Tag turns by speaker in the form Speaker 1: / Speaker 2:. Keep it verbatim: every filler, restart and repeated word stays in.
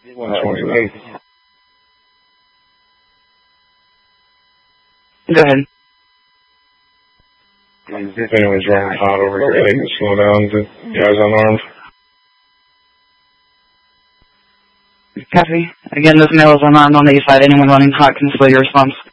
Speaker 1: one twenty.
Speaker 2: Go ahead.
Speaker 1: If anyone's running hot over here, they can slow down. The guy's unarmed.
Speaker 2: Copy. Again, this male is unarmed on the east side. Anyone running hot can slow your response.